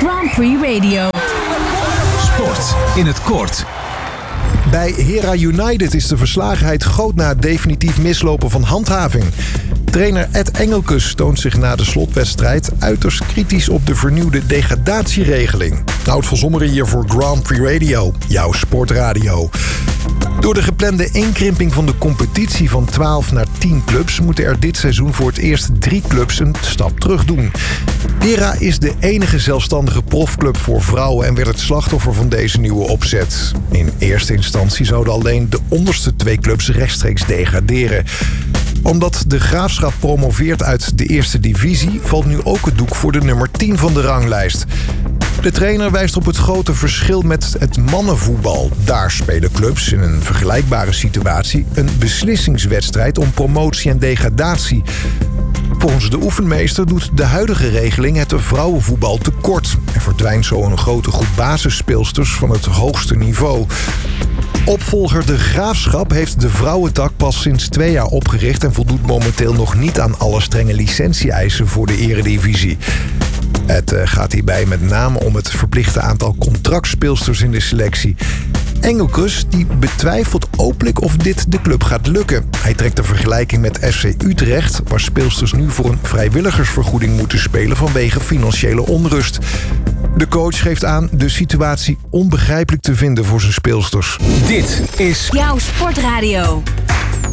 Grand Prix Radio. Sport in het kort. Bij Hera United is de verslagenheid groot na het definitief mislopen van handhaving. Trainer Ed Engelkes toont zich na de slotwedstrijd uiterst kritisch op de vernieuwde degradatieregeling. Nout van Zommeren hier voor Grand Prix Radio, jouw sportradio. Door de geplande inkrimping van de competitie van 12 naar 10 clubs moeten er dit seizoen voor het eerst 3 clubs een stap terug doen. Hera is de enige zelfstandige profclub voor vrouwen en werd het slachtoffer van deze nieuwe opzet. In eerste instantie zouden alleen de onderste 2 clubs rechtstreeks degraderen. Omdat de Graafschap promoveert uit de eerste divisie, valt nu ook het doek voor de nummer 10 van de ranglijst. De trainer wijst op het grote verschil met het mannenvoetbal. Daar spelen clubs in een vergelijkbare situatie een beslissingswedstrijd om promotie en degradatie. Volgens de oefenmeester doet de huidige regeling het vrouwenvoetbal tekort. Er verdwijnt zo een grote groep basisspeelsters van het hoogste niveau. Opvolger De Graafschap heeft de vrouwentak pas sinds 2 jaar opgericht en voldoet momenteel nog niet aan alle strenge licentie-eisen voor de eredivisie. Het gaat hierbij met name om het verplichte aantal contractspeelsters in de selectie. Engelkes die betwijfelt openlijk of dit de club gaat lukken. Hij trekt de vergelijking met FC Utrecht, waar speelsters nu voor een vrijwilligersvergoeding moeten spelen vanwege financiële onrust. De coach geeft aan de situatie onbegrijpelijk te vinden voor zijn speelsters. Dit is jouw sportradio.